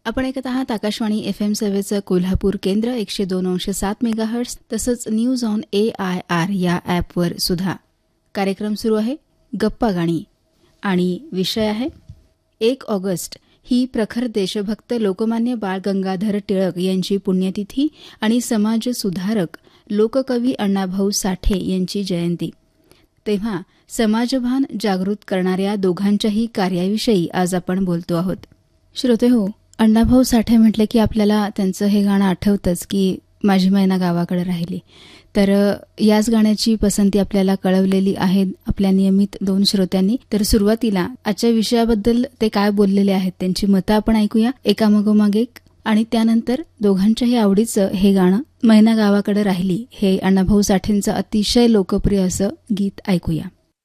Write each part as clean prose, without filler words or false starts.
आपण ऐकत आहात आकाशवाणी FM सेवेचं कोल्हापूर केंद्र 102.7 मेगाहर्ट्झ तसंच न्यूज ऑन AIR या ॲपवर सुद्धा. कार्यक्रम सुरू आहे गप्पा गाणी आणि विषय आहे 1 ऑगस्ट ही प्रखर देशभक्त लोकमान्य बाळ गंगाधर टिळक यांची पुण्यतिथी आणि समाजसुधारक लोककवी अण्णाभाऊ साठे यांची जयंती. तेव्हा समाजभान जागृत करणाऱ्या दोघांच्याही कार्याविषयी आज आपण बोलतो आहोत. श्रोतेहो, अण्णाभाऊ साठे म्हटले की आपल्याला त्यांचं हे गाणं आठवतंच की माझी मैना गावाकडे राहिली. तर याच गाण्याची पसंती आपल्याला कळवलेली आहे आपल्या नियमित 2 श्रोत्यांनी. तर सुरुवातीला आजच्या विषयाबद्दल ते काय बोललेले आहेत त्यांची मतं आपण ऐकूया एकामागोमाग एक, आणि त्यानंतर दोघांच्याही आवडीचं हे गाणं मैना गावाकडे राहिली हे अण्णाभाऊ साठेंचं अतिशय लोकप्रिय असं गीत ऐकूया.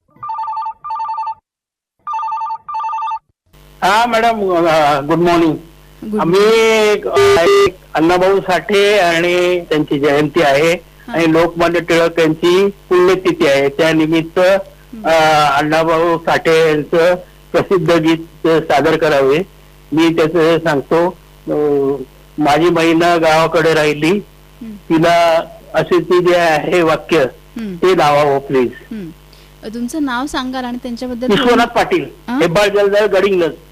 हा मॅडम, गुड मॉर्निंग. आम्ही अण्णाभाऊ साठे आणि त्यांची जयंती आहे आणि लोकमान्य टिळक यांची पुण्यतिथी आहे. त्यानिमित्त अण्णाभाऊ साठे यांचं प्रसिद्ध गीत सादर करावे. मी त्याचं सांगतो. माझी मैना गावाकडे राहिली, तिला असे ती जे आहे वाक्य ते लावावं प्लीज. तुमचं नाव सांगाल आणि त्यांच्याबद्दल. विश्वनाथ पाटील, हेब्बाळ जलदार, गडिंग्लज.